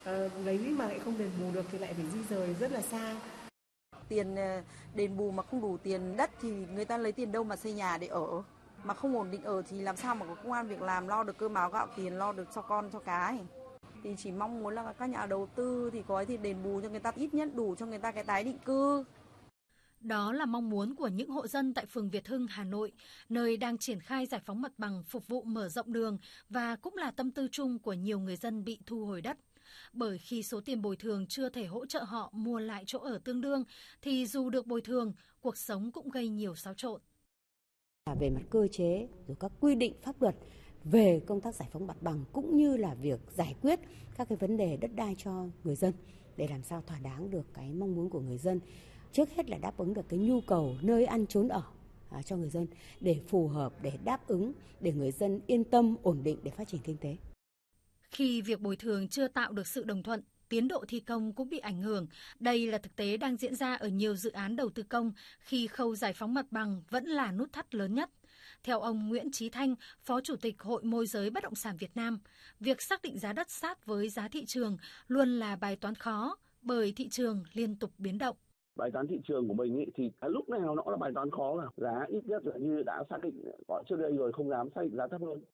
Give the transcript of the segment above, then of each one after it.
Lấy mà lại không đền bù được thì lại phải di rời rất là xa. Tiền đền bù mà không đủ tiền đất thì người ta lấy tiền đâu mà xây nhà để ở. Mà không ổn định ở thì làm sao mà có công ăn việc làm, lo được cơm áo gạo tiền, lo được cho con cho cái. Thì chỉ mong muốn là các nhà đầu tư thì có thì đền bù cho người ta ít nhất đủ cho người ta cái tái định cư. Đó là mong muốn của những hộ dân tại phường Việt Hưng, Hà Nội, nơi đang triển khai giải phóng mặt bằng phục vụ mở rộng đường và cũng là tâm tư chung của nhiều người dân bị thu hồi đất. Bởi khi số tiền bồi thường chưa thể hỗ trợ họ mua lại chỗ ở tương đương, thì dù được bồi thường, cuộc sống cũng gây nhiều xáo trộn. Về mặt cơ chế, rồi các quy định pháp luật về công tác giải phóng mặt bằng cũng như là việc giải quyết các cái vấn đề đất đai cho người dân để làm sao thỏa đáng được cái mong muốn của người dân. Trước hết là đáp ứng được cái nhu cầu nơi ăn chốn ở cho người dân để phù hợp, để đáp ứng, để người dân yên tâm, ổn định để phát triển kinh tế. Khi việc bồi thường chưa tạo được sự đồng thuận, tiến độ thi công cũng bị ảnh hưởng. Đây là thực tế đang diễn ra ở nhiều dự án đầu tư công khi khâu giải phóng mặt bằng vẫn là nút thắt lớn nhất. Theo ông Nguyễn Chí Thanh, Phó Chủ tịch Hội Môi giới Bất động sản Việt Nam, việc xác định giá đất sát với giá thị trường luôn là bài toán khó bởi thị trường liên tục biến động. Bài toán thị trường của mình thì lúc nào nó là bài toán khó cả. Giá ít nhất là như đã xác định trước đây rồi, không dám xác định giá thấp hơn.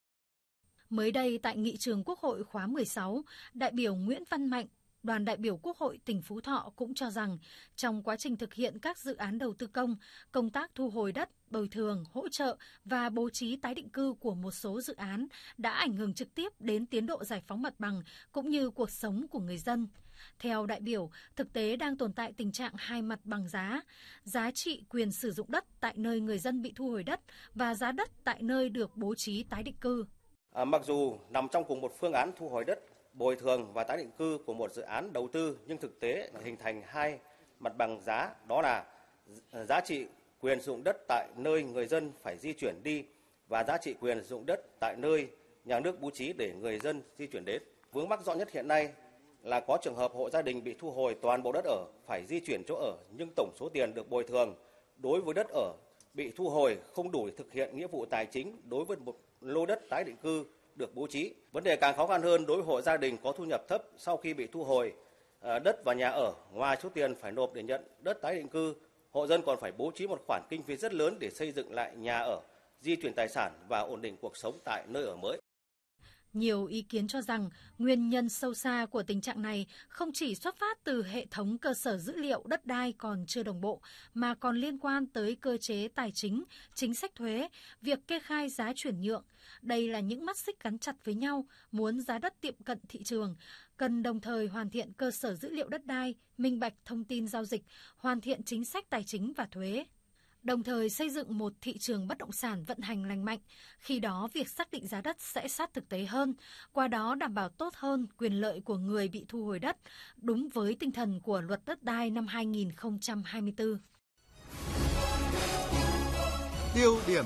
Mới đây tại Nghị trường Quốc hội khóa 16, đại biểu Nguyễn Văn Mạnh, đoàn đại biểu Quốc hội tỉnh Phú Thọ cũng cho rằng trong quá trình thực hiện các dự án đầu tư công, công tác thu hồi đất, bồi thường, hỗ trợ và bố trí tái định cư của một số dự án đã ảnh hưởng trực tiếp đến tiến độ giải phóng mặt bằng cũng như cuộc sống của người dân. Theo đại biểu, thực tế đang tồn tại tình trạng hai mặt bằng giá trị quyền sử dụng đất tại nơi người dân bị thu hồi đất và giá đất tại nơi được bố trí tái định cư. Mặc dù nằm trong cùng một phương án thu hồi đất, bồi thường và tái định cư của một dự án đầu tư, nhưng thực tế hình thành hai mặt bằng giá, đó là giá trị quyền sử dụng đất tại nơi người dân phải di chuyển đi và giá trị quyền sử dụng đất tại nơi nhà nước bố trí để người dân di chuyển đến. Vướng mắc rõ nhất hiện nay là có trường hợp hộ gia đình bị thu hồi toàn bộ đất ở, phải di chuyển chỗ ở, nhưng tổng số tiền được bồi thường đối với đất ở bị thu hồi không đủ để thực hiện nghĩa vụ tài chính đối với một lô đất tái định cư được bố trí. Vấn đề càng khó khăn hơn đối với hộ gia đình có thu nhập thấp sau khi bị thu hồi đất và nhà ở. Ngoài số tiền phải nộp để nhận đất tái định cư, hộ dân còn phải bố trí một khoản kinh phí rất lớn để xây dựng lại nhà ở, di chuyển tài sản và ổn định cuộc sống tại nơi ở mới. Nhiều ý kiến cho rằng nguyên nhân sâu xa của tình trạng này không chỉ xuất phát từ hệ thống cơ sở dữ liệu đất đai còn chưa đồng bộ, mà còn liên quan tới cơ chế tài chính, chính sách thuế, việc kê khai giá chuyển nhượng. Đây là những mắt xích gắn chặt với nhau, muốn giá đất tiệm cận thị trường, cần đồng thời hoàn thiện cơ sở dữ liệu đất đai, minh bạch thông tin giao dịch, hoàn thiện chính sách tài chính và thuế. Đồng thời xây dựng một thị trường bất động sản vận hành lành mạnh, khi đó việc xác định giá đất sẽ sát thực tế hơn, qua đó đảm bảo tốt hơn quyền lợi của người bị thu hồi đất, đúng với tinh thần của Luật Đất đai năm 2024. Tiêu điểm.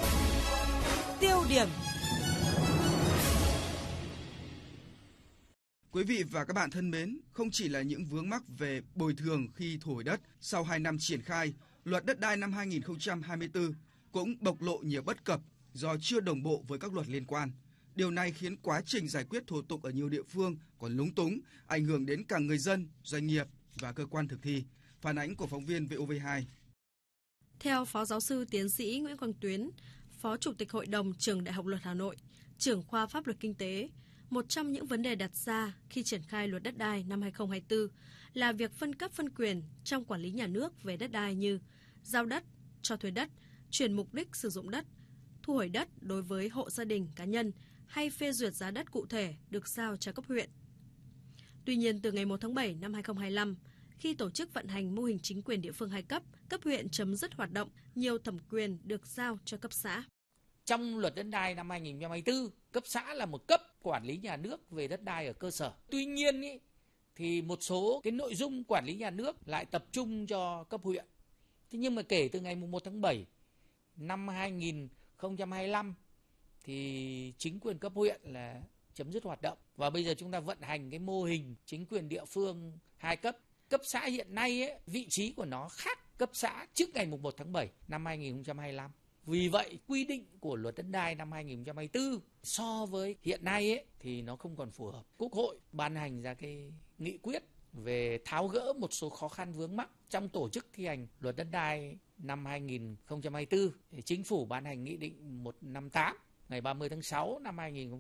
Quý vị và các bạn thân mến, không chỉ là những vướng mắc về bồi thường khi thu hồi đất, sau 2 năm triển khai, Luật Đất đai năm 2024 cũng bộc lộ nhiều bất cập do chưa đồng bộ với các luật liên quan. Điều này khiến quá trình giải quyết thủ tục ở nhiều địa phương còn lúng túng, ảnh hưởng đến cả người dân, doanh nghiệp và cơ quan thực thi. Phản ánh của phóng viên VOV2. Theo Phó Giáo sư Tiến sĩ Nguyễn Quang Tuyến, Phó Chủ tịch Hội đồng Trường Đại học Luật Hà Nội, trưởng khoa Pháp luật Kinh tế, một trong những vấn đề đặt ra khi triển khai Luật Đất đai năm 2024 là việc phân cấp phân quyền trong quản lý nhà nước về đất đai như giao đất, cho thuê đất, chuyển mục đích sử dụng đất, thu hồi đất đối với hộ gia đình, cá nhân hay phê duyệt giá đất cụ thể được giao cho cấp huyện. Tuy nhiên, từ ngày 1 tháng 7 năm 2025, khi tổ chức vận hành mô hình chính quyền địa phương 2 cấp, cấp huyện chấm dứt hoạt động, nhiều thẩm quyền được giao cho cấp xã. Trong Luật Đất đai năm 2024, cấp xã là một cấp quản lý nhà nước về đất đai ở cơ sở. Tuy nhiên thì một số cái nội dung quản lý nhà nước lại tập trung cho cấp huyện. Thế nhưng mà kể từ ngày 1 tháng 7 năm 2025 thì chính quyền cấp huyện là chấm dứt hoạt động. Và bây giờ chúng ta vận hành cái mô hình chính quyền địa phương 2 cấp. Cấp xã hiện nay vị trí của nó khác cấp xã trước ngày 1 tháng 7 năm 2025. Vì vậy, quy định của luật đất đai năm 2024 so với hiện nay ấy, thì nó không còn phù hợp. Quốc hội ban hành ra cái nghị quyết về tháo gỡ một số khó khăn vướng mắc trong tổ chức thi hành luật đất đai năm 2024. Chính phủ ban hành nghị định 158 ngày 30 tháng 6 năm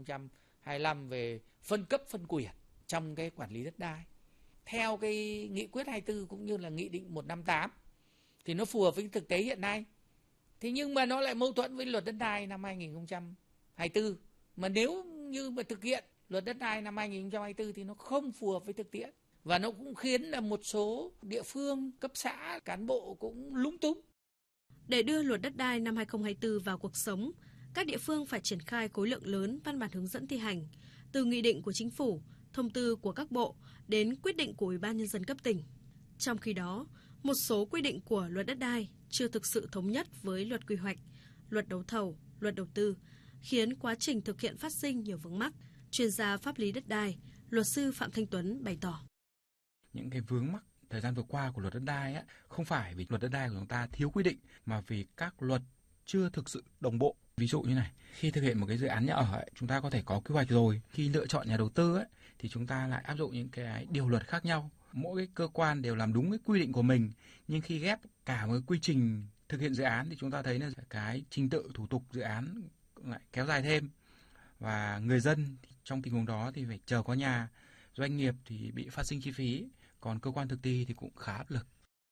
2025 về phân cấp phân quyền trong cái quản lý đất đai. Theo cái nghị quyết 24 cũng như là nghị định 158 thì nó phù hợp với thực tế hiện nay. Thế nhưng mà nó lại mâu thuẫn với luật đất đai năm 2024. Mà nếu như mà thực hiện luật đất đai năm 2024 thì nó không phù hợp với thực tiễn. Và nó cũng khiến là một số địa phương, cấp xã, cán bộ cũng lúng túng. Để đưa luật đất đai năm 2024 vào cuộc sống, các địa phương phải triển khai khối lượng lớn văn bản hướng dẫn thi hành, từ nghị định của chính phủ, thông tư của các bộ đến quyết định của Ủy ban Nhân dân cấp tỉnh. Trong khi đó, một số quy định của luật đất đai chưa thực sự thống nhất với luật quy hoạch, luật đấu thầu, luật đầu tư, khiến quá trình thực hiện phát sinh nhiều vướng mắc. Chuyên gia pháp lý đất đai, luật sư Phạm Thanh Tuấn bày tỏ. Những cái vướng mắc thời gian vừa qua của luật đất đai á, không phải vì luật đất đai của chúng ta thiếu quy định mà vì các luật chưa thực sự đồng bộ. Ví dụ như này, khi thực hiện một cái dự án nhà ở ấy, chúng ta có thể có quy hoạch rồi. Khi lựa chọn nhà đầu tư ấy, thì chúng ta lại áp dụng những cái điều luật khác nhau. Mỗi cái cơ quan đều làm đúng cái quy định của mình, nhưng khi ghép cả một cái quy trình thực hiện dự án thì chúng ta thấy là cái trình tự thủ tục dự án lại kéo dài thêm. Và người dân trong tình huống đó thì phải chờ có nhà, doanh nghiệp thì bị phát sinh chi phí, còn cơ quan thực thi thì cũng khá áp lực.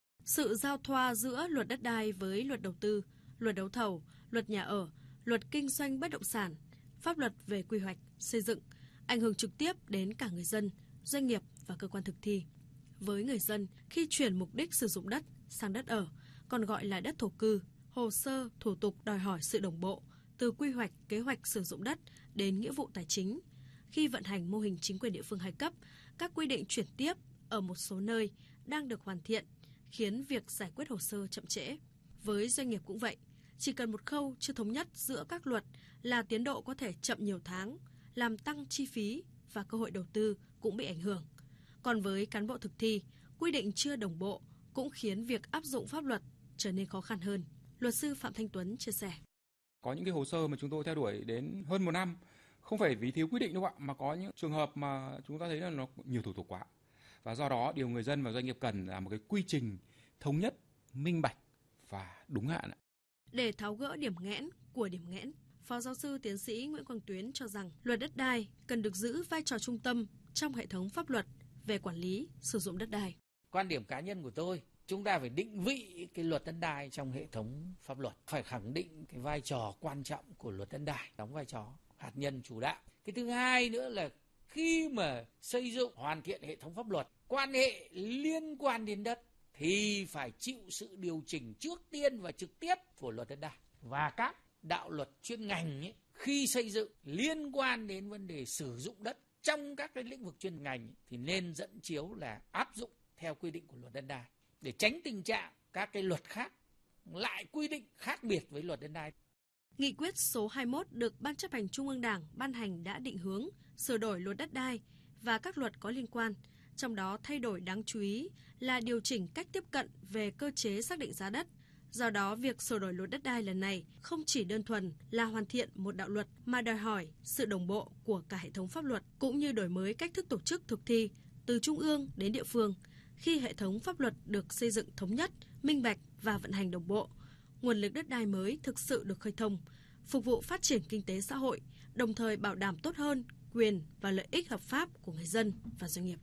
Sự giao thoa giữa luật đất đai với luật đầu tư, luật đấu thầu, luật nhà ở, luật kinh doanh bất động sản, pháp luật về quy hoạch, xây dựng ảnh hưởng trực tiếp đến cả người dân, doanh nghiệp và cơ quan thực thi. Với người dân, khi chuyển mục đích sử dụng đất sang đất ở, còn gọi là đất thổ cư, hồ sơ, thủ tục đòi hỏi sự đồng bộ, từ quy hoạch, kế hoạch sử dụng đất đến nghĩa vụ tài chính. Khi vận hành mô hình chính quyền địa phương hai cấp, các quy định chuyển tiếp ở một số nơi đang được hoàn thiện, khiến việc giải quyết hồ sơ chậm trễ. Với doanh nghiệp cũng vậy, chỉ cần một khâu chưa thống nhất giữa các luật là tiến độ có thể chậm nhiều tháng, làm tăng chi phí và cơ hội đầu tư cũng bị ảnh hưởng. Còn với cán bộ thực thi, quy định chưa đồng bộ cũng khiến việc áp dụng pháp luật trở nên khó khăn hơn. Luật sư Phạm Thanh Tuấn chia sẻ. Có những cái hồ sơ mà chúng tôi theo đuổi đến hơn 1 năm, không phải vì thiếu quy định đâu ạ, mà có những trường hợp mà chúng ta thấy là nó nhiều thủ tục quá. Và do đó, điều người dân và doanh nghiệp cần là một cái quy trình thống nhất, minh bạch và đúng hạn. Để tháo gỡ điểm nghẽn của điểm nghẽn, Phó giáo sư tiến sĩ Nguyễn Quang Tuyến cho rằng luật đất đai cần được giữ vai trò trung tâm trong hệ thống pháp luật về quản lý, sử dụng đất đai. Quan điểm cá nhân của tôi, chúng ta phải định vị cái luật đất đai trong hệ thống pháp luật, phải khẳng định cái vai trò quan trọng của luật đất đai, đóng vai trò hạt nhân chủ đạo. Cái thứ hai nữa là khi mà xây dựng hoàn thiện hệ thống pháp luật, quan hệ liên quan đến đất thì phải chịu sự điều chỉnh trước tiên và trực tiếp của luật đất đai. Và các đạo luật chuyên ngành ấy, khi xây dựng liên quan đến vấn đề sử dụng đất trong các cái lĩnh vực chuyên ngành thì nên dẫn chiếu là áp dụng theo quy định của luật đất đai để tránh tình trạng các cái luật khác lại quy định khác biệt với luật đất đai. Nghị quyết số 21 được Ban Chấp hành Trung ương Đảng ban hành đã định hướng sửa đổi luật đất đai và các luật có liên quan, trong đó thay đổi đáng chú ý là điều chỉnh cách tiếp cận về cơ chế xác định giá đất. Do đó, việc sửa đổi luật đất đai lần này không chỉ đơn thuần là hoàn thiện một đạo luật mà đòi hỏi sự đồng bộ của cả hệ thống pháp luật cũng như đổi mới cách thức tổ chức thực thi từ trung ương đến địa phương. Khi hệ thống pháp luật được xây dựng thống nhất, minh bạch và vận hành đồng bộ, nguồn lực đất đai mới thực sự được khơi thông, phục vụ phát triển kinh tế xã hội, đồng thời bảo đảm tốt hơn quyền và lợi ích hợp pháp của người dân và doanh nghiệp.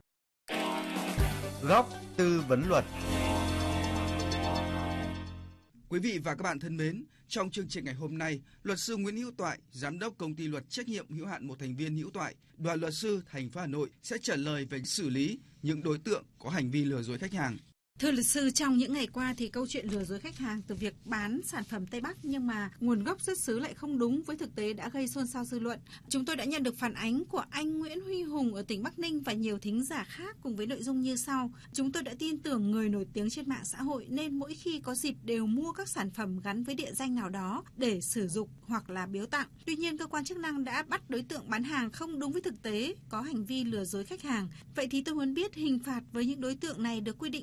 Góc tư vấn luật. Quý vị và các bạn thân mến, trong chương trình ngày hôm nay, luật sư Nguyễn Hữu Toại, giám đốc công ty luật trách nhiệm hữu hạn một thành viên Hữu Toại, đoàn luật sư thành phố Hà Nội sẽ trả lời về xử lý những đối tượng có hành vi lừa dối khách hàng. Thưa luật sư, trong những ngày qua thì câu chuyện lừa dối khách hàng từ việc bán sản phẩm Tây Bắc nhưng mà nguồn gốc xuất xứ lại không đúng với thực tế đã gây xôn xao dư luận. Chúng tôi đã nhận được phản ánh của anh Nguyễn Huy Hùng ở tỉnh Bắc Ninh và nhiều thính giả khác cùng với nội dung như sau. Chúng tôi đã tin tưởng người nổi tiếng trên mạng xã hội nên mỗi khi có dịp đều mua các sản phẩm gắn với địa danh nào đó để sử dụng hoặc là biếu tặng. Tuy nhiên, cơ quan chức năng đã bắt đối tượng bán hàng không đúng với thực tế, có hành vi lừa dối khách hàng. Vậy thì tôi muốn biết hình phạt với những đối tượng này được quy định ra sao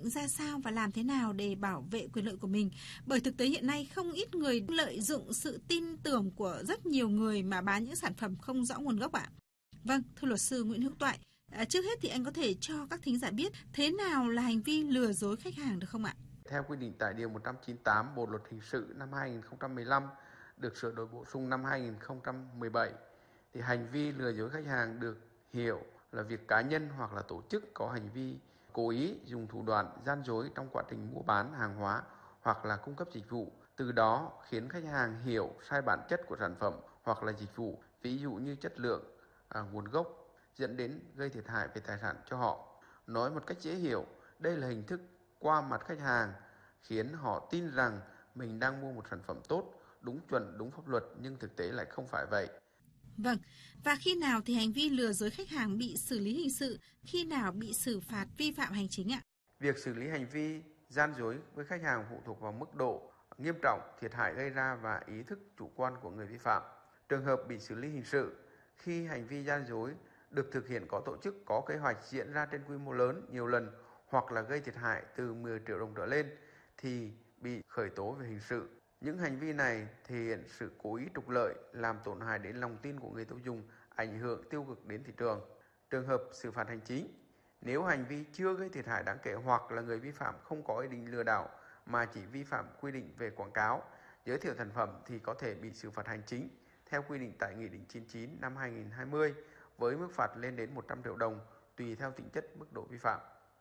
sao và làm thế nào để bảo vệ quyền lợi của mình. Bởi thực tế hiện nay không ít người lợi dụng sự tin tưởng của rất nhiều người mà bán những sản phẩm không rõ nguồn gốc ạ. Vâng, thưa luật sư Nguyễn Hữu Toại, trước hết thì anh có thể cho các thính giả biết thế nào là hành vi lừa dối khách hàng được không ạ? Theo quy định tại Điều 198 Bộ Luật Hình sự năm 2015 được sửa đổi bổ sung năm 2017, thì hành vi lừa dối khách hàng được hiểu là việc cá nhân hoặc là tổ chức có hành vi cố ý dùng thủ đoạn gian dối trong quá trình mua bán hàng hóa hoặc là cung cấp dịch vụ, từ đó khiến khách hàng hiểu sai bản chất của sản phẩm hoặc là dịch vụ, ví dụ như chất lượng, nguồn gốc, dẫn đến gây thiệt hại về tài sản cho họ. Nói một cách dễ hiểu, đây là hình thức qua mặt khách hàng khiến họ tin rằng mình đang mua một sản phẩm tốt, đúng chuẩn, đúng pháp luật, nhưng thực tế lại không phải vậy. Vâng, và khi nào thì hành vi lừa dối khách hàng bị xử lý hình sự, khi nào bị xử phạt vi phạm hành chính ạ? Việc xử lý hành vi gian dối với khách hàng phụ thuộc vào mức độ nghiêm trọng, thiệt hại gây ra và ý thức chủ quan của người vi phạm. Trường hợp bị xử lý hình sự khi hành vi gian dối được thực hiện có tổ chức, có kế hoạch, diễn ra trên quy mô lớn, nhiều lần hoặc là gây thiệt hại từ 10 triệu đồng trở lên thì bị khởi tố về hình sự. Những hành vi này thể hiện sự cố ý trục lợi, làm tổn hại đến lòng tin của người tiêu dùng, ảnh hưởng tiêu cực đến thị trường. Trường hợp xử phạt hành chính, nếu hành vi chưa gây thiệt hại đáng kể hoặc là người vi phạm không có ý định lừa đảo mà chỉ vi phạm quy định về quảng cáo, giới thiệu sản phẩm thì có thể bị xử phạt hành chính theo quy định tại Nghị định 99 năm 2020 với mức phạt lên đến 100 triệu đồng tùy theo tính chất mức độ vi phạm.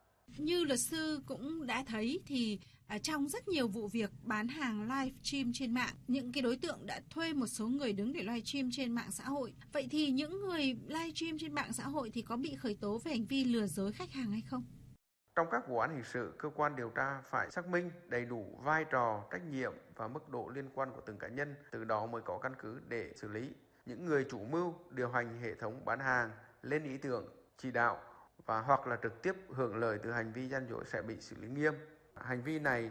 Như luật sư cũng đã thấy thì trong rất nhiều vụ việc bán hàng live stream trên mạng, những cái đối tượng đã thuê một số người đứng để live stream trên mạng xã hội. Vậy thì những người live stream trên mạng xã hội thì có bị khởi tố về hành vi lừa dối khách hàng hay không? Trong các vụ án hình sự, cơ quan điều tra phải xác minh đầy đủ vai trò, trách nhiệm và mức độ liên quan của từng cá nhân, từ đó mới có căn cứ để xử lý. Những người chủ mưu điều hành hệ thống bán hàng, lên ý tưởng, chỉ đạo và hoặc là trực tiếp hưởng lợi từ hành vi gian dối sẽ bị xử lý nghiêm. Hành vi này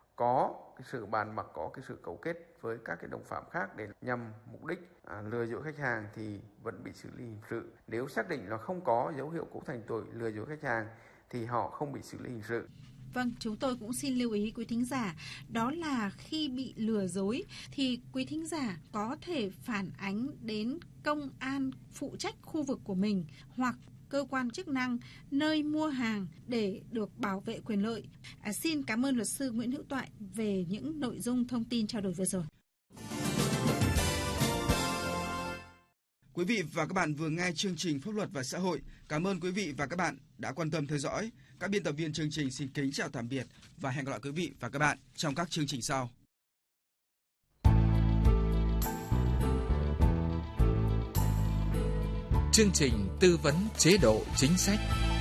có cái sự bàn bạc, có cái sự cấu kết với các cái đồng phạm khác để nhằm mục đích lừa dối khách hàng thì vẫn bị xử lý hình sự. Nếu xác định là không có dấu hiệu cấu thành tội lừa dối khách hàng thì họ không bị xử lý hình sự. Vâng, chúng tôi cũng xin lưu ý quý thính giả, đó là khi bị lừa dối thì quý thính giả có thể phản ánh đến công an phụ trách khu vực của mình hoặc cơ quan chức năng nơi mua hàng để được bảo vệ quyền lợi. Xin cảm ơn luật sư Nguyễn Hữu Toại về những nội dung thông tin trao đổi vừa rồi. Quý vị và các bạn vừa nghe chương trình Pháp luật và xã hội. Cảm ơn quý vị và các bạn đã quan tâm theo dõi. Các biên tập viên chương trình xin kính chào tạm biệt và hẹn gặp lại quý vị và các bạn trong các chương trình sau. Chương trình tư vấn chế độ chính sách.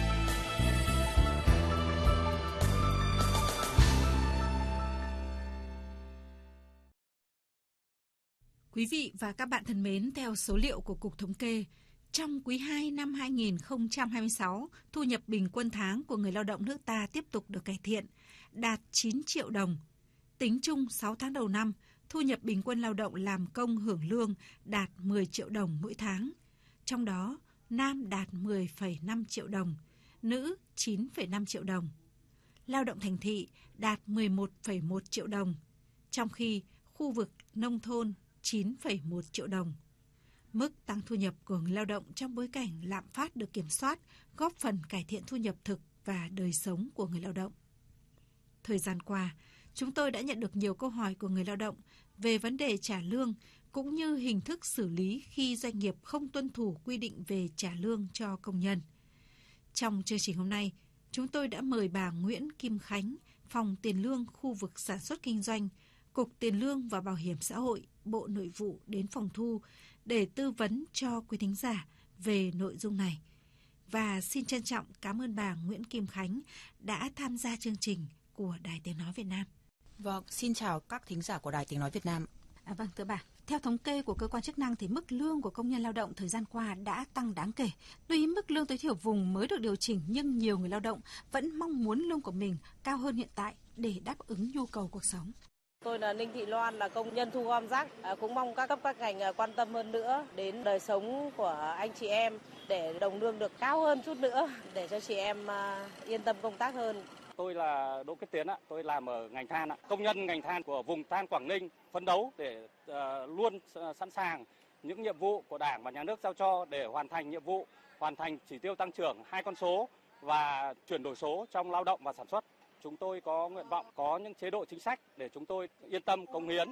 Quý vị và các bạn thân mến, theo số liệu của Cục Thống kê, trong quý 2 năm 2026, thu nhập bình quân tháng của người lao động nước ta tiếp tục được cải thiện, đạt 9 triệu đồng. Tính chung 6 tháng đầu năm, thu nhập bình quân lao động làm công hưởng lương đạt 10 triệu đồng mỗi tháng. Trong đó, nam đạt 10,5 triệu đồng, nữ 9,5 triệu đồng. Lao động thành thị đạt 11,1 triệu đồng, trong khi khu vực nông thôn 9,1 triệu đồng. Mức tăng thu nhập của người lao động trong bối cảnh lạm phát được kiểm soát, góp phần cải thiện thu nhập thực và đời sống của người lao động. Thời gian qua, chúng tôi đã nhận được nhiều câu hỏi của người lao động về vấn đề trả lương cũng như hình thức xử lý khi doanh nghiệp không tuân thủ quy định về trả lương cho công nhân. Trong chương trình hôm nay, chúng tôi đã mời bà Nguyễn Kim Khánh, Phòng Tiền lương khu vực sản xuất kinh doanh, Cục Tiền lương và Bảo hiểm xã hội, Bộ Nội vụ đến phòng thu để tư vấn cho quý thính giả về nội dung này. Và xin trân trọng cảm ơn bà Nguyễn Kim Khánh đã tham gia chương trình của Đài Tiếng Nói Việt Nam. Vâng, xin chào các thính giả của Đài Tiếng Nói Việt Nam. Vâng, thưa bà, theo thống kê của cơ quan chức năng thì mức lương của công nhân lao động thời gian qua đã tăng đáng kể. Tuy mức lương tối thiểu vùng mới được điều chỉnh nhưng nhiều người lao động vẫn mong muốn lương của mình cao hơn hiện tại để đáp ứng nhu cầu cuộc sống. Tôi là Ninh Thị Loan, là công nhân thu gom rác, cũng mong các cấp các ngành quan tâm hơn nữa đến đời sống của anh chị em để đồng lương được cao hơn chút nữa để cho chị em yên tâm công tác hơn. Tôi là Đỗ Kết Tiến ạ, tôi làm ở ngành than ạ. Công nhân ngành than của vùng than Quảng Ninh phấn đấu để luôn sẵn sàng những nhiệm vụ của Đảng và Nhà nước giao cho để hoàn thành nhiệm vụ, hoàn thành chỉ tiêu tăng trưởng 2 con số và chuyển đổi số trong lao động và sản xuất. Chúng tôi có nguyện vọng có những chế độ chính sách để chúng tôi yên tâm cống hiến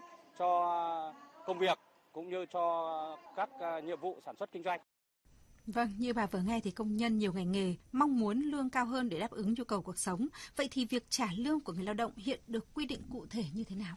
cho công việc cũng như cho các nhiệm vụ sản xuất kinh doanh. Vâng, như bà vừa nghe thì công nhân nhiều ngành nghề mong muốn lương cao hơn để đáp ứng nhu cầu cuộc sống. Vậy thì việc trả lương của người lao động hiện được quy định cụ thể như thế nào?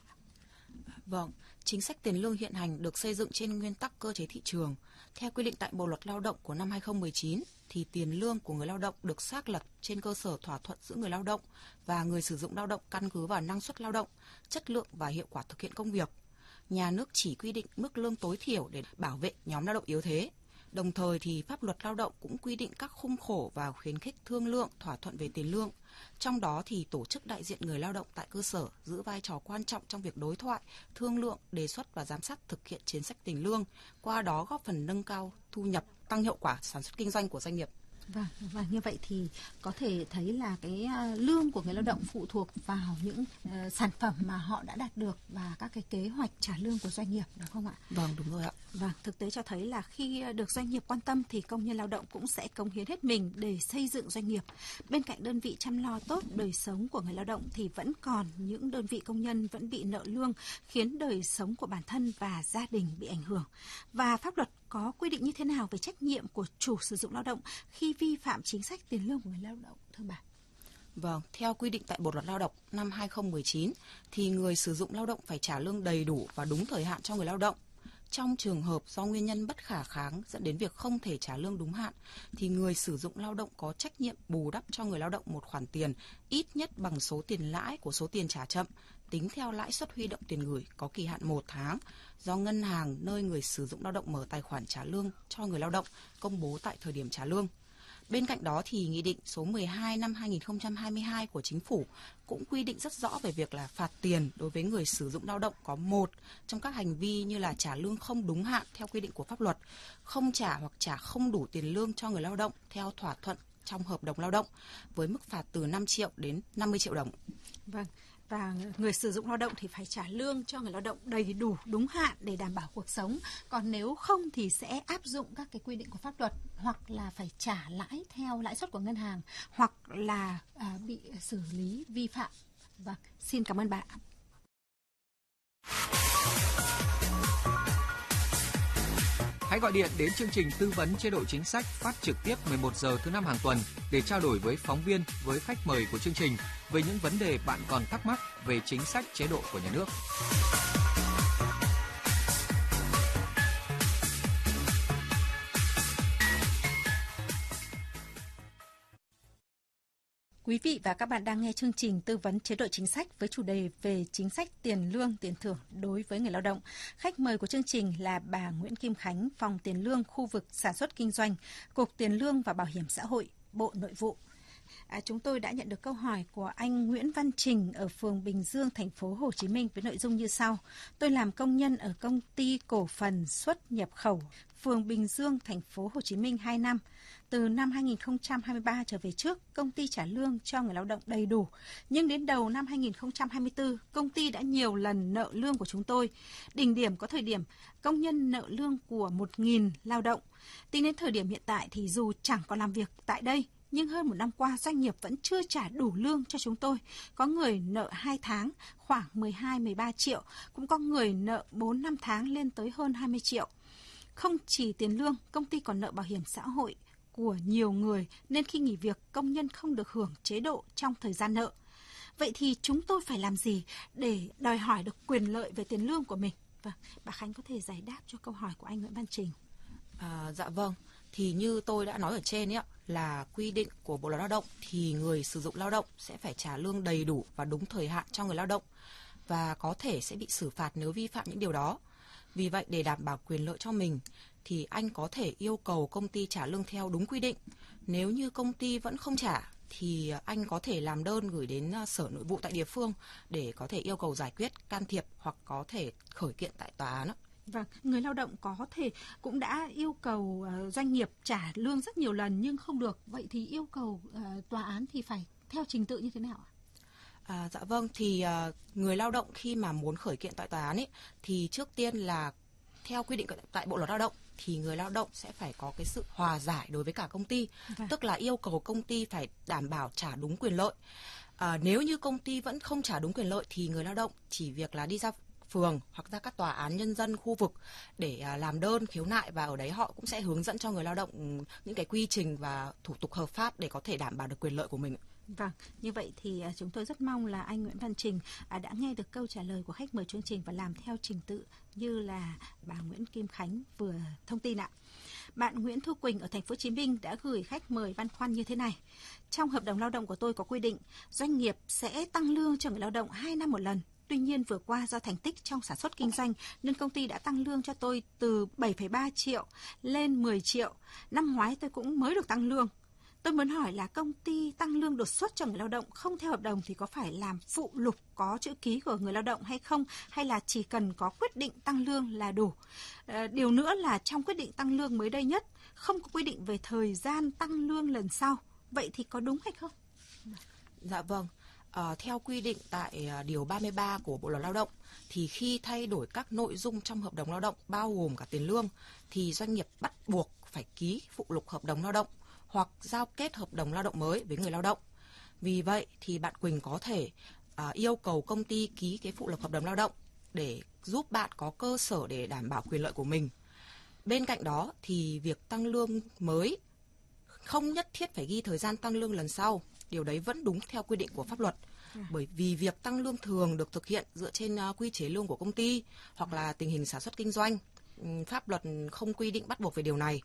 Vâng, chính sách tiền lương hiện hành được xây dựng trên nguyên tắc cơ chế thị trường. Theo quy định tại Bộ luật Lao động của năm 2019, thì tiền lương của người lao động được xác lập trên cơ sở thỏa thuận giữa người lao động và người sử dụng lao động căn cứ vào năng suất lao động, chất lượng và hiệu quả thực hiện công việc. Nhà nước chỉ quy định mức lương tối thiểu để bảo vệ nhóm lao động yếu thế. Đồng thời thì pháp luật lao động cũng quy định các khung khổ và khuyến khích thương lượng, thỏa thuận về tiền lương. Trong đó thì tổ chức đại diện người lao động tại cơ sở giữ vai trò quan trọng trong việc đối thoại, thương lượng, đề xuất và giám sát thực hiện chính sách tiền lương, qua đó góp phần nâng cao thu nhập, tăng hiệu quả sản xuất kinh doanh của doanh nghiệp. Vâng, và như vậy thì có thể thấy là cái lương của người lao động phụ thuộc vào những sản phẩm mà họ đã đạt được và các cái kế hoạch trả lương của doanh nghiệp, đúng không ạ? Vâng, đúng rồi ạ. Vâng, thực tế cho thấy là khi được doanh nghiệp quan tâm thì công nhân lao động cũng sẽ cống hiến hết mình để xây dựng doanh nghiệp. Bên cạnh đơn vị chăm lo tốt đời sống của người lao động thì vẫn còn những đơn vị công nhân vẫn bị nợ lương, khiến đời sống của bản thân và gia đình bị ảnh hưởng. Và pháp luật có quy định như thế nào về trách nhiệm của chủ sử dụng lao động khi vi phạm chính sách tiền lương của người lao động, thưa bà? Vâng, theo quy định tại Bộ luật Lao động năm 2019 thì người sử dụng lao động phải trả lương đầy đủ và đúng thời hạn cho người lao động. Trong trường hợp do nguyên nhân bất khả kháng dẫn đến việc không thể trả lương đúng hạn thì người sử dụng lao động có trách nhiệm bù đắp cho người lao động một khoản tiền ít nhất bằng số tiền lãi của số tiền trả chậm, tính theo lãi suất huy động tiền gửi có kỳ hạn 1 tháng do ngân hàng nơi người sử dụng lao động mở tài khoản trả lương cho người lao động công bố tại thời điểm trả lương. Bên cạnh đó thì Nghị định số 12 năm 2022 của Chính phủ cũng quy định rất rõ về việc là phạt tiền đối với người sử dụng lao động có một trong các hành vi như là trả lương không đúng hạn theo quy định của pháp luật, không trả hoặc trả không đủ tiền lương cho người lao động theo thỏa thuận trong hợp đồng lao động với mức phạt từ 5 triệu đến 50 triệu đồng. Vâng. Và người sử dụng lao động thì phải trả lương cho người lao động đầy đủ, đúng hạn để đảm bảo cuộc sống. Còn nếu không thì sẽ áp dụng các cái quy định của pháp luật, hoặc là phải trả lãi theo lãi suất của ngân hàng, hoặc là bị xử lý vi phạm. Vâng, xin cảm ơn bà. Hãy gọi điện đến chương trình tư vấn chế độ chính sách phát trực tiếp 11 giờ thứ 5 hàng tuần để trao đổi với phóng viên, với khách mời của chương trình về những vấn đề bạn còn thắc mắc về chính sách chế độ của nhà nước. Quý vị và các bạn đang nghe chương trình tư vấn chế độ chính sách với chủ đề về chính sách tiền lương, tiền thưởng đối với người lao động. Khách mời của chương trình là bà Nguyễn Kim Khánh, Phòng Tiền lương khu vực sản xuất kinh doanh, Cục Tiền lương và Bảo hiểm xã hội, Bộ Nội vụ. Chúng tôi đã nhận được câu hỏi của anh Nguyễn Văn Trình ở phường Bình Dương, thành phố Hồ Chí Minh với nội dung như sau. Tôi làm công nhân ở công ty cổ phần xuất nhập khẩu phường Bình Dương, thành phố Hồ Chí Minh 2 năm. Từ năm 2023 trở về trước, công ty trả lương cho người lao động đầy đủ. Nhưng đến đầu năm 2024, công ty đã nhiều lần nợ lương của chúng tôi. Đỉnh điểm có thời điểm công nhân nợ lương của 1.000 lao động. Tính đến thời điểm hiện tại thì dù chẳng có làm việc tại đây, nhưng hơn một năm qua doanh nghiệp vẫn chưa trả đủ lương cho chúng tôi. Có người nợ 2 tháng khoảng 12-13 triệu, cũng có người nợ 4-5 tháng lên tới hơn 20 triệu. Không chỉ tiền lương, công ty còn nợ bảo hiểm xã hội của nhiều người nên khi nghỉ việc, công nhân không được hưởng chế độ trong thời gian nợ. Vậy thì chúng tôi phải làm gì để đòi hỏi được quyền lợi về tiền lương của mình? Vâng, bà Khánh có thể giải đáp cho câu hỏi của anh Nguyễn Văn Trình. Dạ vâng, thì như tôi đã nói ở trên ấy, là quy định của Bộ luật Lao động thì người sử dụng lao động sẽ phải trả lương đầy đủ và đúng thời hạn cho người lao động và có thể sẽ bị xử phạt nếu vi phạm những điều đó. Vì vậy, để đảm bảo quyền lợi cho mình thì anh có thể yêu cầu công ty trả lương theo đúng quy định. Nếu như công ty vẫn không trả thì anh có thể làm đơn gửi đến Sở Nội vụ tại địa phương để có thể yêu cầu giải quyết, can thiệp hoặc có thể khởi kiện tại tòa án. Vâng, người lao động có thể cũng đã yêu cầu doanh nghiệp trả lương rất nhiều lần nhưng không được. Vậy thì yêu cầu tòa án thì phải theo trình tự như thế nào ạ? Dạ vâng, thì người lao động khi mà muốn khởi kiện tại tòa án ấy, thì trước tiên là theo quy định tại Bộ Luật Lao động thì người lao động sẽ phải có cái sự hòa giải đối với cả công ty, tức là yêu cầu công ty phải đảm bảo trả đúng quyền lợi. Nếu như công ty vẫn không trả đúng quyền lợi thì người lao động chỉ việc là đi ra phường hoặc ra các tòa án nhân dân khu vực để làm đơn khiếu nại, và ở đấy họ cũng sẽ hướng dẫn cho người lao động những cái quy trình và thủ tục hợp pháp để có thể đảm bảo được quyền lợi của mình. Vâng, như vậy thì chúng tôi rất mong là anh Nguyễn Văn Trình đã nghe được câu trả lời của khách mời chương trình và làm theo trình tự như là bà Nguyễn Kim Khánh vừa thông tin ạ. Bạn Nguyễn Thu Quỳnh ở thành phố Hồ Chí Minh đã gửi khách mời băn khoăn như thế này: trong hợp đồng lao động của tôi có quy định doanh nghiệp sẽ tăng lương cho người lao động 2 năm một lần. Tuy nhiên vừa qua do thành tích trong sản xuất kinh doanh nên công ty đã tăng lương cho tôi từ 7,3 triệu lên 10 triệu. Năm ngoái tôi cũng mới được tăng lương. Tôi muốn hỏi là công ty tăng lương đột xuất cho người lao động không theo hợp đồng thì có phải làm phụ lục có chữ ký của người lao động hay không, hay là chỉ cần có quyết định tăng lương là đủ? Điều nữa là trong quyết định tăng lương mới đây nhất không có quy định về thời gian tăng lương lần sau. Vậy thì có đúng hay không? Dạ vâng. Theo quy định tại Điều 33 của Bộ Luật Lao động thì khi thay đổi các nội dung trong hợp đồng lao động bao gồm cả tiền lương thì doanh nghiệp bắt buộc phải ký phụ lục hợp đồng lao động hoặc giao kết hợp đồng lao động mới với người lao động. Vì vậy thì bạn Quỳnh có thể yêu cầu công ty ký cái phụ lục hợp đồng lao động để giúp bạn có cơ sở để đảm bảo quyền lợi của mình. Bên cạnh đó thì việc tăng lương mới không nhất thiết phải ghi thời gian tăng lương lần sau. Điều đấy vẫn đúng theo quy định của pháp luật. Bởi vì việc tăng lương thường được thực hiện dựa trên quy chế lương của công ty hoặc là tình hình sản xuất kinh doanh. Pháp luật không quy định bắt buộc về điều này.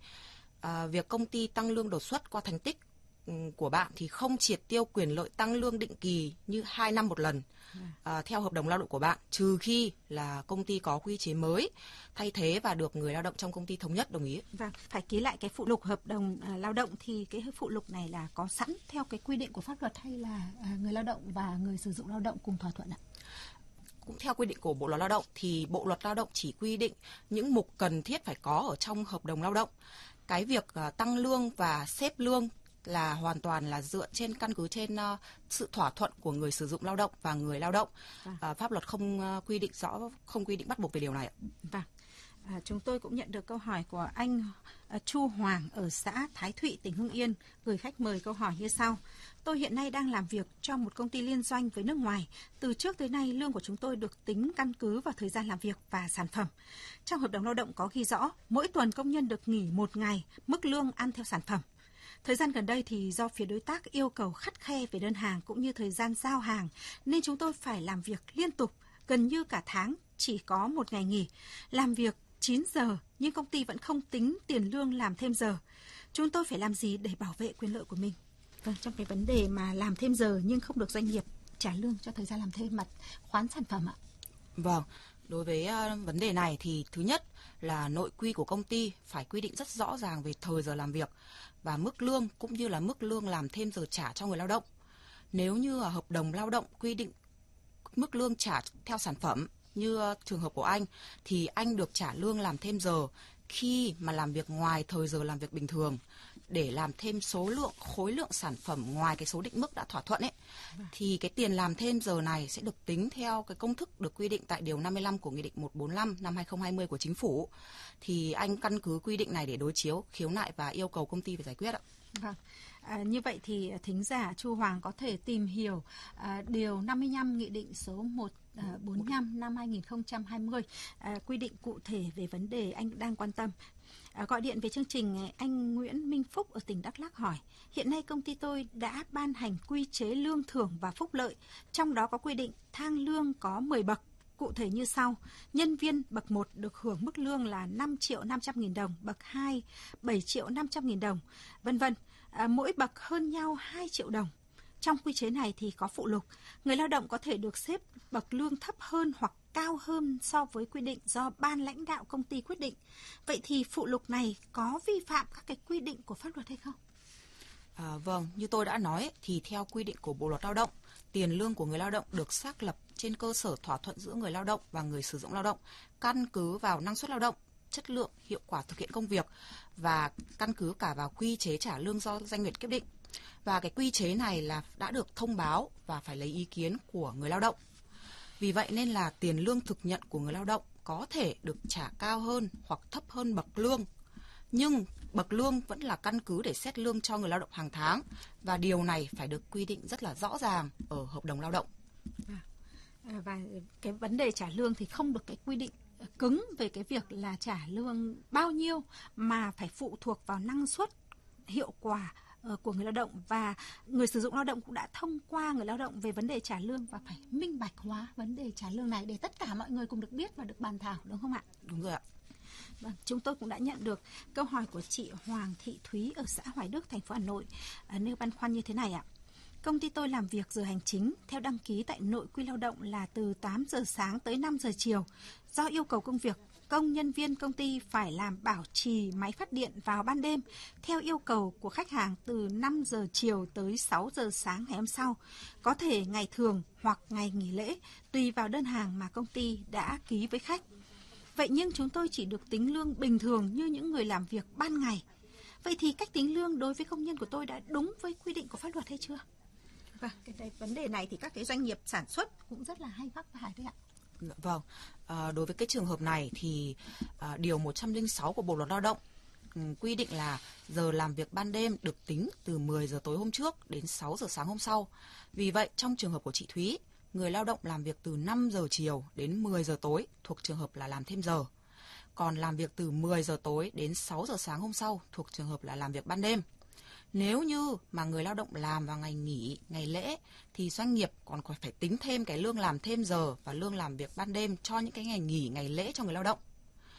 Việc công ty tăng lương đột xuất qua thành tích của bạn thì không triệt tiêu quyền lợi tăng lương định kỳ như 2 năm một lần theo hợp đồng lao động của bạn, trừ khi là công ty có quy chế mới thay thế và được người lao động trong công ty thống nhất đồng ý. Vâng, phải ký lại cái phụ lục hợp đồng lao động thì cái phụ lục này là có sẵn theo cái quy định của pháp luật hay là người lao động và người sử dụng lao động cùng thỏa thuận ạ? Cũng theo quy định của Bộ Luật Lao động thì Bộ Luật Lao động chỉ quy định những mục cần thiết phải có ở trong hợp đồng lao động. Cái việc tăng lương và xếp lương là hoàn toàn là dựa trên căn cứ trên sự thỏa thuận của người sử dụng lao động và người lao động. Pháp luật không quy định rõ, không quy định bắt buộc về điều này. Vâng. Chúng tôi cũng nhận được câu hỏi của anh Chu Hoàng ở xã Thái Thụy, tỉnh Hưng Yên, gửi khách mời câu hỏi như sau. Tôi hiện nay đang làm việc cho một công ty liên doanh với nước ngoài. Từ trước tới nay, lương của chúng tôi được tính căn cứ vào thời gian làm việc và sản phẩm. Trong hợp đồng lao động có ghi rõ, mỗi tuần công nhân được nghỉ 1 ngày, mức lương ăn theo sản phẩm. Thời gian gần đây thì do phía đối tác yêu cầu khắt khe về đơn hàng cũng như thời gian giao hàng, nên chúng tôi phải làm việc liên tục, gần như cả tháng, chỉ có 1 ngày nghỉ. Làm việc 9 giờ nhưng công ty vẫn không tính tiền lương làm thêm giờ. Chúng tôi phải làm gì để bảo vệ quyền lợi của mình? Vâng, trong cái vấn đề mà làm thêm giờ nhưng không được doanh nghiệp trả lương cho thời gian làm thêm mặt khoán sản phẩm ạ. Vâng, đối với vấn đề này thì thứ nhất là nội quy của công ty phải quy định rất rõ ràng về thời giờ làm việc và mức lương cũng như là mức lương làm thêm giờ trả cho người lao động. Nếu như ở hợp đồng lao động quy định mức lương trả theo sản phẩm như trường hợp của anh thì anh được trả lương làm thêm giờ khi mà làm việc ngoài thời giờ làm việc bình thường để làm thêm khối lượng sản phẩm ngoài cái số định mức đã thỏa thuận ấy, thì cái tiền làm thêm giờ này sẽ được tính theo cái công thức được quy định tại Điều 55 của Nghị định 145 năm 2020 của Chính phủ. Thì anh căn cứ quy định này để đối chiếu, khiếu nại và yêu cầu công ty phải giải quyết ạ. Vâng. Như vậy thì thính giả Chu Hoàng có thể tìm hiểu Điều 55 Nghị định số 145 năm 2020 quy định cụ thể về vấn đề anh đang quan tâm. Gọi điện về chương trình, anh Nguyễn Minh Phúc ở tỉnh Đắk Lắk hỏi, hiện nay công ty tôi đã ban hành quy chế lương thưởng và phúc lợi, trong đó có quy định thang lương có 10 bậc. Cụ thể như sau, nhân viên bậc 1 được hưởng mức lương là 5.500.000 đồng, bậc 2 7.500.000 đồng, vân vân. Mỗi bậc hơn nhau 2 triệu đồng. Trong quy chế này thì có phụ lục, người lao động có thể được xếp bậc lương thấp hơn hoặc cao hơn so với quy định do ban lãnh đạo công ty quyết định. Vậy thì phụ lục này có vi phạm các cái quy định của pháp luật hay không? Vâng, như tôi đã nói thì theo quy định của Bộ luật Lao động, tiền lương của người lao động được xác lập trên cơ sở thỏa thuận giữa người lao động và người sử dụng lao động, căn cứ vào năng suất lao động, chất lượng, hiệu quả thực hiện công việc và căn cứ cả vào quy chế trả lương do doanh nghiệp quyết định. Và cái quy chế này là đã được thông báo và phải lấy ý kiến của người lao động. Vì vậy nên là tiền lương thực nhận của người lao động có thể được trả cao hơn hoặc thấp hơn bậc lương. Nhưng bậc lương vẫn là căn cứ để xét lương cho người lao động hàng tháng và điều này phải được quy định rất là rõ ràng ở hợp đồng lao động. Và cái vấn đề trả lương thì không được cái quy định cứng về cái việc là trả lương bao nhiêu mà phải phụ thuộc vào năng suất, hiệu quả của người lao động, và người sử dụng lao động cũng đã thông qua người lao động về vấn đề trả lương và phải minh bạch hóa vấn đề trả lương này để tất cả mọi người cùng được biết và được bàn thảo, đúng không ạ? Đúng rồi ạ. Vâng, chúng tôi cũng đã nhận được câu hỏi của chị Hoàng Thị Thúy ở xã Hoài Đức, thành phố Hà Nội, nêu băn khoăn như thế này ạ. Công ty tôi làm việc giờ hành chính theo đăng ký tại nội quy lao động là từ 8 giờ sáng tới 5 giờ chiều. Do yêu cầu công việc, công nhân viên công ty phải làm bảo trì máy phát điện vào ban đêm theo yêu cầu của khách hàng từ 5 giờ chiều tới 6 giờ sáng ngày hôm sau, có thể ngày thường hoặc ngày nghỉ lễ, tùy vào đơn hàng mà công ty đã ký với khách. Vậy nhưng chúng tôi chỉ được tính lương bình thường như những người làm việc ban ngày. Vậy thì cách tính lương đối với công nhân của tôi đã đúng với quy định của pháp luật hay chưa? Vâng, cái vấn đề này thì các cái doanh nghiệp sản xuất cũng rất là hay vấp phải đấy ạ. Vâng, đối với cái trường hợp này thì điều 106 của Bộ luật Lao động quy định là giờ làm việc ban đêm được tính từ 10 giờ tối hôm trước đến 6 giờ sáng hôm sau. Vì vậy, trong trường hợp của chị Thúy, người lao động làm việc từ 5 giờ chiều đến 10 giờ tối thuộc trường hợp là làm thêm giờ. Còn làm việc từ 10 giờ tối đến 6 giờ sáng hôm sau thuộc trường hợp là làm việc ban đêm. Nếu như mà người lao động làm vào ngày nghỉ, ngày lễ thì doanh nghiệp còn phải tính thêm cái lương làm thêm giờ và lương làm việc ban đêm cho những cái ngày nghỉ, ngày lễ cho người lao động.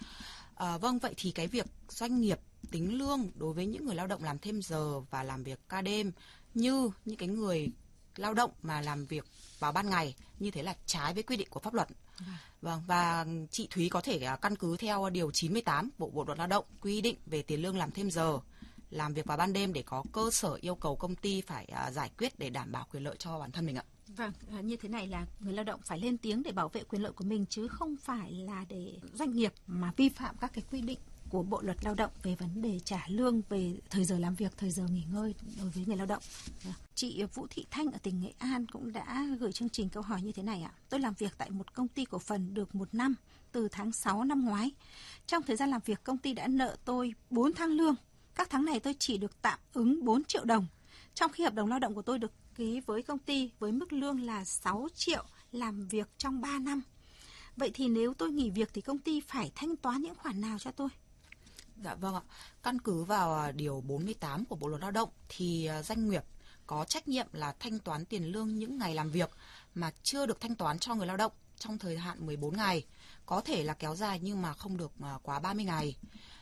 Vâng, vậy thì cái việc doanh nghiệp tính lương đối với những người lao động làm thêm giờ và làm việc ca đêm như những cái người lao động mà làm việc vào ban ngày như thế là trái với quy định của pháp luật. Vâng, và chị Thúy có thể căn cứ theo điều 98 Bộ luật Lao động quy định về tiền lương làm thêm giờ, làm việc vào ban đêm để có cơ sở yêu cầu công ty phải giải quyết để đảm bảo quyền lợi cho bản thân mình ạ. Vâng, như thế này là người lao động phải lên tiếng để bảo vệ quyền lợi của mình chứ không phải là để doanh nghiệp mà vi phạm các cái quy định của Bộ luật Lao động về vấn đề trả lương, về thời giờ làm việc, thời giờ nghỉ ngơi đối với người lao động. Chị Vũ Thị Thanh ở tỉnh Nghệ An cũng đã gửi chương trình câu hỏi như thế này ạ. Tôi làm việc tại một công ty cổ phần được 1 năm, từ tháng 6 năm ngoái. Trong thời gian làm việc, công ty đã nợ tôi 4 tháng lương. Các tháng này tôi chỉ được tạm ứng 4 triệu đồng. Trong khi hợp đồng lao động của tôi được ký với công ty với mức lương là 6 triệu làm việc trong 3 năm. Vậy thì nếu tôi nghỉ việc thì công ty phải thanh toán những khoản nào cho tôi? Dạ vâng ạ. Căn cứ vào điều 48 của Bộ luật Lao động thì doanh nghiệp có trách nhiệm là thanh toán tiền lương những ngày làm việc mà chưa được thanh toán cho người lao động trong thời hạn 14 ngày. Có thể là kéo dài nhưng mà không được quá 30 ngày.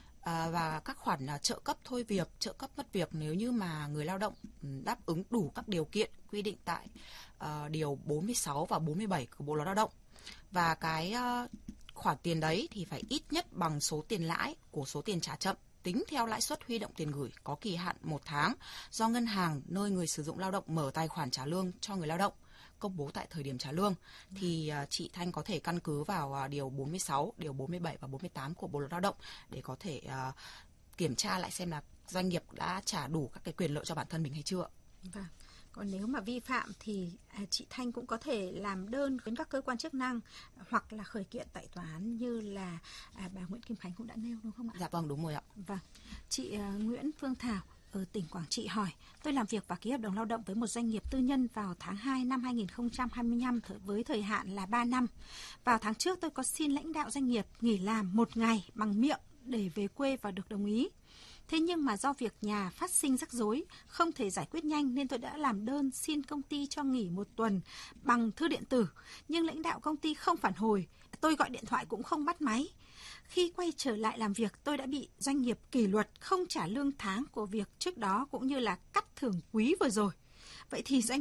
Và các khoản trợ cấp thôi việc, trợ cấp mất việc nếu như mà người lao động đáp ứng đủ các điều kiện quy định tại điều 46 và 47 của Bộ luật Lao động. Và cái khoản tiền đấy thì phải ít nhất bằng số tiền lãi của số tiền trả chậm tính theo lãi suất huy động tiền gửi có kỳ hạn 1 tháng do ngân hàng nơi người sử dụng lao động mở tài khoản trả lương cho người lao động công bố tại thời điểm trả lương. Thì chị Thanh có thể căn cứ vào điều 46, điều 47 và 48 của Bộ luật Lao động để có thể kiểm tra lại xem là doanh nghiệp đã trả đủ các cái quyền lợi cho bản thân mình hay chưa. Vâng. Còn nếu mà vi phạm thì chị Thanh cũng có thể làm đơn đến các cơ quan chức năng hoặc là khởi kiện tại tòa án như là bà Nguyễn Kim Khánh cũng đã nêu, đúng không ạ? Dạ vâng, đúng rồi ạ. Vâng. Chị Nguyễn Phương Thảo ở tỉnh Quảng Trị hỏi, tôi làm việc và ký hợp đồng lao động với một doanh nghiệp tư nhân vào tháng 2 năm 2025 với thời hạn là 3 năm. Vào tháng trước tôi có xin lãnh đạo doanh nghiệp nghỉ làm 1 ngày bằng miệng để về quê và được đồng ý. Thế nhưng mà do việc nhà phát sinh rắc rối, không thể giải quyết nhanh nên tôi đã làm đơn xin công ty cho nghỉ 1 tuần bằng thư điện tử. Nhưng lãnh đạo công ty không phản hồi, tôi gọi điện thoại cũng không bắt máy. Khi quay trở lại làm việc, tôi đã bị doanh nghiệp kỷ luật không trả lương tháng của việc trước đó cũng như là cắt thưởng quý vừa rồi. Vậy thì doanh nghiệp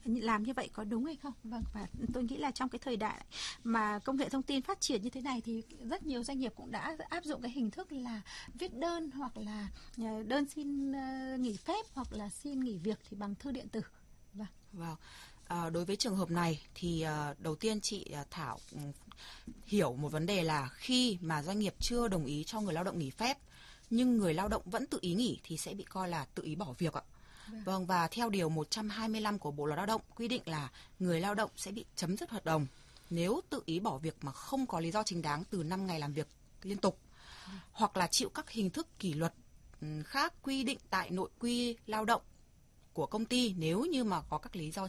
làm như vậy có đúng hay không? Vâng, và tôi nghĩ là trong cái thời đại mà công nghệ thông tin phát triển như thế này thì rất nhiều doanh nghiệp cũng đã áp dụng cái hình thức là viết đơn hoặc là đơn xin nghỉ phép hoặc là xin nghỉ việc thì bằng thư điện tử. Vâng. Đối với trường hợp này thì đầu tiên chị Thảo hiểu một vấn đề là khi mà doanh nghiệp chưa đồng ý cho người lao động nghỉ phép nhưng người lao động vẫn tự ý nghỉ thì sẽ bị coi là tự ý bỏ việc ạ. Vâng, và theo điều 125 của Bộ Luật Lao động quy định là người lao động sẽ bị chấm dứt hợp đồng nếu tự ý bỏ việc mà không có lý do chính đáng từ 5 ngày làm việc liên tục, hoặc là chịu các hình thức kỷ luật khác quy định tại nội quy lao động của công ty nếu như mà có các lý do